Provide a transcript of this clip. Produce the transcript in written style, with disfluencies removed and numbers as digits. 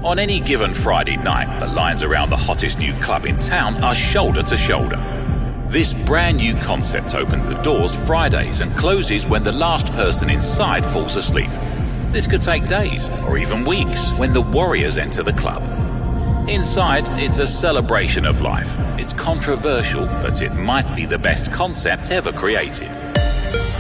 On any given Friday night, the lines around the hottest new club in town are shoulder to shoulder. This brand new concept opens the doors Fridays and closes when the last person inside falls asleep. This could take days or even weeks when the Warriors enter the club. Inside, it's a celebration of life. It's controversial, but it might be the best concept ever created.